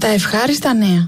Τα ευχάριστα νέα.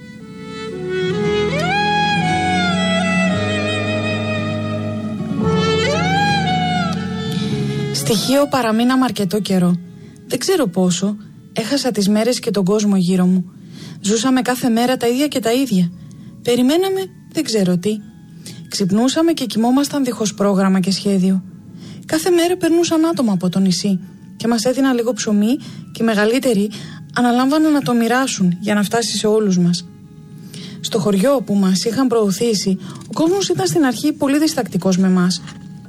Στοιχείο παραμείναμε αρκετό καιρό. Δεν ξέρω πόσο. Έχασα τις μέρες και τον κόσμο γύρω μου. Ζούσαμε κάθε μέρα τα ίδια και τα ίδια. Περιμέναμε δεν ξέρω τι. Ξυπνούσαμε και κοιμόμασταν δίχως πρόγραμμα και σχέδιο. Κάθε μέρα περνούσαν άτομα από το νησί και μας έδιναν λίγο ψωμί και οι μεγαλύτεροι αναλάμβαναν να το μοιράσουν για να φτάσει σε όλους μας. Στο χωριό που μας είχαν προωθήσει, ο κόσμος ήταν στην αρχή πολύ διστακτικός με μας.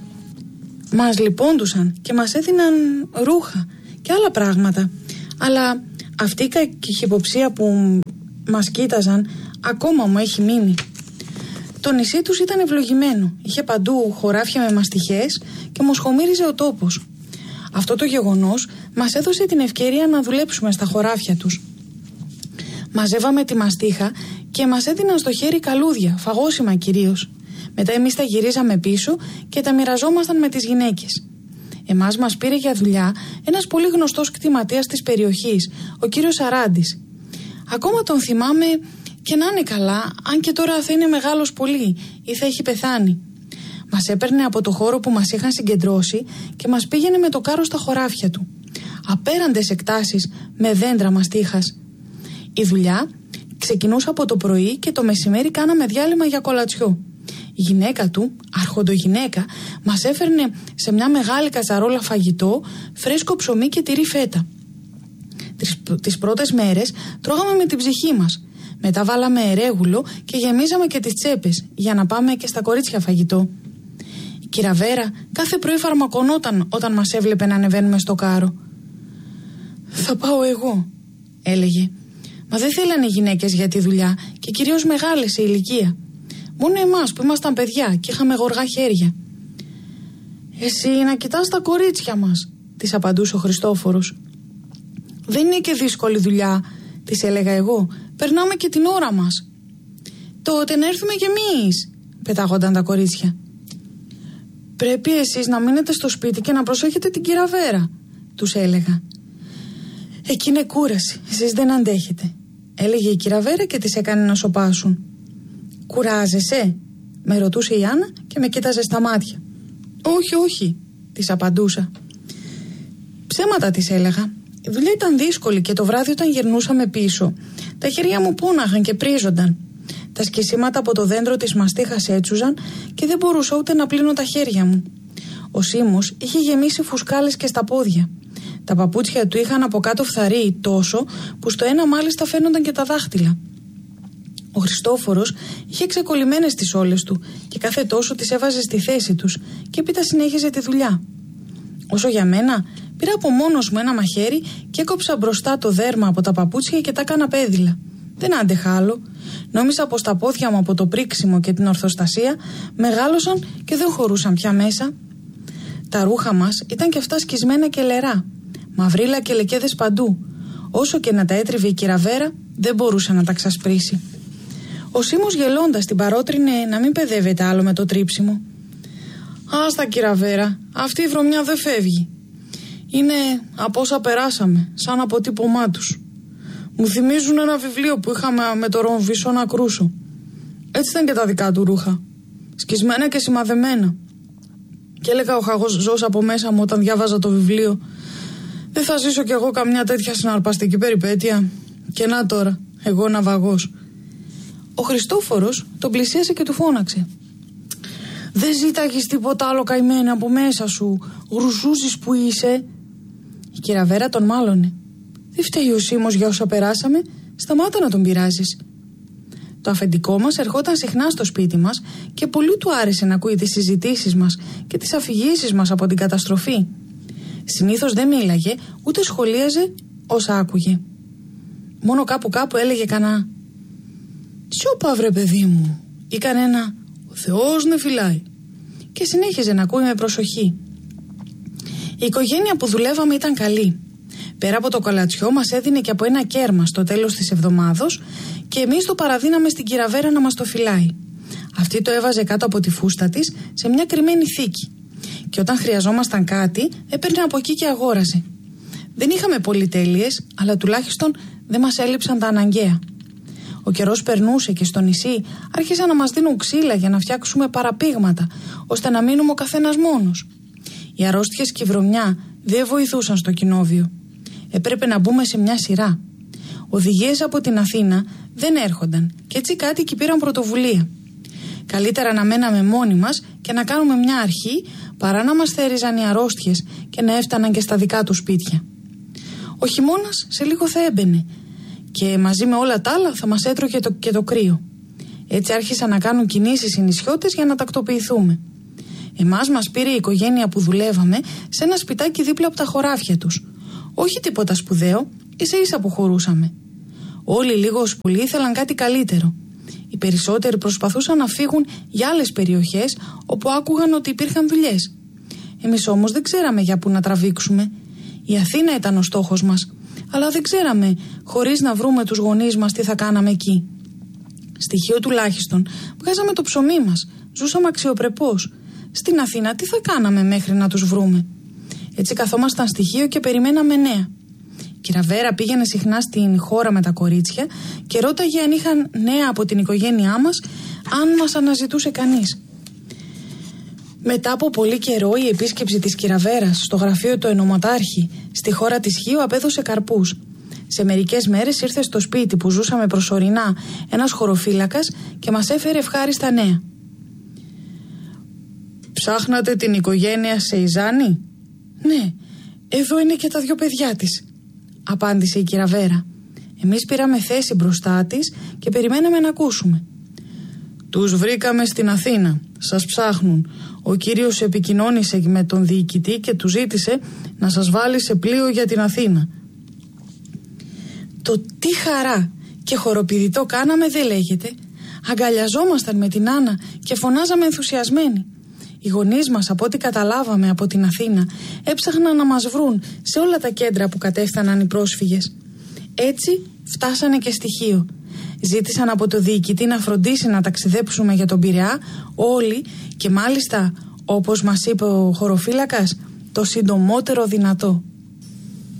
Μας λυπόντουσαν και μας έδιναν ρούχα και άλλα πράγματα. Αλλά αυτή η καχυποψία που μας κοίταζαν ακόμα μου έχει μείνει. Το νησί τους ήταν ευλογημένο. Είχε παντού χωράφια με μαστιχές και μοσχομύριζε ο τόπος. Αυτό το γεγονός μας έδωσε την ευκαιρία να δουλέψουμε στα χωράφια τους. Μαζεύαμε τη μαστίχα και μας έδιναν στο χέρι καλούδια, φαγόσιμα κυρίως. Μετά εμείς τα γυρίζαμε πίσω και τα μοιραζόμασταν με τις γυναίκες. Εμάς μας πήρε για δουλειά ένας πολύ γνωστός κτηματίας της περιοχής, ο κύριος Αράντης. Ακόμα τον θυμάμαι και να είναι καλά, αν και τώρα θα είναι μεγάλος πολύ ή θα έχει πεθάνει. Μας έπαιρνε από το χώρο που μας είχαν συγκεντρώσει και μας πήγαινε με το κάρο στα χωράφια του. Απέραντες εκτάσεις με δέντρα μαστίχας. Η δουλειά ξεκινούσε από το πρωί και το μεσημέρι κάναμε διάλειμμα για κολατσιό. Η γυναίκα του, αρχοντογυναίκα, μας έφερνε σε μια μεγάλη κατσαρόλα φαγητό, φρέσκο ψωμί και τυρί φέτα. Τις πρώτες μέρες τρώγαμε με την ψυχή μας. Μετά βάλαμε ρέγουλο και γεμίζαμε και τις τσέπες για να πάμε και στα κορίτσια φαγητό. Η κυρα Βέρα κάθε πρωί φαρμακωνόταν όταν μας έβλεπε να ανεβαίνουμε στο κάρο. «Θα πάω εγώ», έλεγε. Μα δεν θέλανε οι γυναίκες για τη δουλειά και κυρίως μεγάλες σε ηλικία. Μόνο εμάς που ήμασταν παιδιά και είχαμε γοργά χέρια. «Εσύ να κοιτάς τα κορίτσια μας», της απαντούσε ο Χριστόφορος. «Δεν είναι και δύσκολη δουλειά», της έλεγα εγώ. «Περνάμε και την ώρα μας». «Τότε να έρθουμε κι εμείς», πετάγονταν τα κορίτσια. «Πρέπει εσείς να μείνετε στο σπίτι και να προσέχετε την κυρα Βέρα», τους έλεγα. «Εκεί είναι κούραση, εσείς δεν αντέχετε», έλεγε η κυρα Βέρα και τις έκανε να σωπάσουν. «Κουράζεσαι?» με ρωτούσε η Άννα και με κοίταζε στα μάτια. «Όχι, όχι», της απαντούσα. Ψέματα της έλεγα. Η δουλειά ήταν δύσκολη και το βράδυ όταν γυρνούσαμε πίσω, τα χέρια μου πόναγαν και πρίζονταν. Τα σκισίματα από το δέντρο της μαστίχας έτσουζαν και δεν μπορούσα ούτε να πλύνω τα χέρια μου. Ο Σίμος είχε γεμίσει φουσκάλες και στα πόδια. Τα παπούτσια του είχαν από κάτω φθαρεί τόσο που στο ένα μάλιστα φαίνονταν και τα δάχτυλα. Ο Χριστόφορος είχε ξεκολλημένες τις όλες του και κάθε τόσο τις έβαζε στη θέση τους και έπειτα συνέχιζε τη δουλειά. Όσο για μένα, πήρα από μόνος μου ένα μαχαίρι και έκοψα μπροστά το δέρμα από τα παπούτσια και τα έκανα πέδιλα. Δεν άντεχα άλλο. Νόμιζα πως τα πόδια μου από το πρίξιμο και την ορθοστασία μεγάλωσαν και δεν χωρούσαν πια μέσα. Τα ρούχα μας ήταν και αυτά σκισμένα και λερά, μαυρίλα και λεκέδες παντού. Όσο και να τα έτριβε η κυρα Βέρα, δεν μπορούσε να τα ξασπρίσει. Ο Σίμος γελώντας την παρότρινε να μην παιδεύεται άλλο με το τρίψιμο. «Άστα κυρα Βέρα, αυτή η βρωμιά δεν φεύγει. Είναι από όσα περάσαμε, σαν αποτύπωμά τους. Μου θυμίζουν ένα βιβλίο που είχαμε με το Ρομβισόνα Κρούσο. Έτσι ήταν και τα δικά του ρούχα. Σκισμένα και σημαδεμένα. Και έλεγα ο χαγός από μέσα μου όταν διάβαζα το βιβλίο. Δεν θα ζήσω κι εγώ καμιά τέτοια συναρπαστική περιπέτεια. Και να τώρα, εγώ ναυαγός». Ο Χριστόφορος τον πλησίασε και του φώναξε. «Δεν ζήταγες τίποτα άλλο καημένε από μέσα σου, γρουσούζης που είσαι?» Η κυρα Βέρα τον μάλωνε. «Δεν φταίει ο Σίμος για όσα περάσαμε, σταμάτα να τον πειράζεις». Το αφεντικό μας ερχόταν συχνά στο σπίτι μας και πολύ του άρεσε να ακούει τις συζητήσεις μας και τις αφηγήσεις μας από την καταστροφή. Συνήθως δεν μίλαγε ούτε σχολίαζε όσα άκουγε. Μόνο κάπου έλεγε κανένα «Σιώπα βρε παιδί μου» ή κανένα «Ο Θεός με φυλάει» και συνέχιζε να ακούει με προσοχή. Η οικογένεια που δουλεύαμε ήταν καλή. Πέρα από το κολατσιό μας έδινε και από ένα κέρμα στο τέλος της εβδομάδος και εμείς το παραδίναμε στην κυρα Βέρα να μας το φυλάει. Αυτή το έβαζε κάτω από τη φούστα της σε μια κρυμμένη θήκη και όταν χρειαζόμασταν κάτι έπαιρνε από εκεί και αγόραζε. Δεν είχαμε πολυτέλειες, αλλά τουλάχιστον δεν μας έλειψαν τα αναγκαία. Ο καιρός περνούσε και στο νησί άρχισαν να μας δίνουν ξύλα για να φτιάξουμε παραπήγματα, ώστε να μείνουμε ο καθένας μόνος. Οι αρρώστιες και η βρωμιά δεν βοηθούσαν στο κοινόβιο. Έπρεπε να μπούμε σε μια σειρά. Οδηγίες από την Αθήνα δεν έρχονταν και έτσι κάτοικοι πήραν πρωτοβουλία. Καλύτερα να μέναμε μόνοι μας και να κάνουμε μια αρχή παρά να μας θέριζαν οι αρρώστιες και να έφταναν και στα δικά τους σπίτια. Ο χειμώνας σε λίγο θα έμπαινε και μαζί με όλα τα άλλα θα μας έτρωγε και το κρύο. Έτσι άρχισαν να κάνουν κινήσεις οι νησιώτες για να τακτοποιηθούμε. Εμάς μας πήρε η οικογένεια που δουλεύαμε σε ένα σπιτάκι δίπλα από τα χωράφια τους. Όχι τίποτα σπουδαίο, ίσα-ίσα που χωρούσαμε. Όλοι λίγο ως πολύ ήθελαν κάτι καλύτερο. Οι περισσότεροι προσπαθούσαν να φύγουν για άλλες περιοχές όπου άκουγαν ότι υπήρχαν δουλειές. Εμείς όμως δεν ξέραμε για πού να τραβήξουμε. Η Αθήνα ήταν ο στόχος μας, αλλά δεν ξέραμε χωρίς να βρούμε τους γονείς μας τι θα κάναμε εκεί. Στοιχείο τουλάχιστον βγάζαμε το ψωμί μας, ζούσαμε αξιοπρεπώς. Στην Αθήνα τι θα κάναμε μέχρι να τους βρούμε? Έτσι καθόμασταν στοιχείο και περιμέναμε νέα. Η Κυραβέρα πήγαινε συχνά στην χώρα με τα κορίτσια και ρώταγε αν είχαν νέα από την οικογένειά μας, αν μας αναζητούσε κανείς. Μετά από πολύ καιρό η επίσκεψη της Κυραβέρας στο γραφείο του ενωματάρχη στη χώρα της Χίου απέδωσε καρπούς. Σε μερικές μέρες ήρθε στο σπίτι που ζούσαμε προσωρινά ένας χωροφύλακας και μας έφερε ευχάριστα νέα. «Ψάχνατε την οικογένεια Σεϊζάνη?» «Ναι, εδώ είναι και τα 2 παιδιά της», απάντησε η Κυραβέρα. Εμείς πήραμε θέση μπροστά της και περιμέναμε να ακούσουμε. «Τους βρήκαμε στην Αθήνα. Σας ψάχνουν. Ο κύριος επικοινώνησε με τον διοικητή και του ζήτησε να σας βάλει σε πλοίο για την Αθήνα». Το τι χαρά και χοροπηδητό κάναμε δεν λέγεται. Αγκαλιαζόμασταν με την Άννα και φωνάζαμε ενθουσιασμένοι. Οι γονείς μας, από ό,τι καταλάβαμε από την Αθήνα, έψαχναν να μας βρουν σε όλα τα κέντρα που κατέφθαναν οι πρόσφυγες. Έτσι φτάσανε και στη Χίο. Ζήτησαν από το διοικητή να φροντίσει να ταξιδέψουμε για τον Πειραιά όλοι και μάλιστα, όπως μας είπε ο χωροφύλακας, το συντομότερο δυνατό.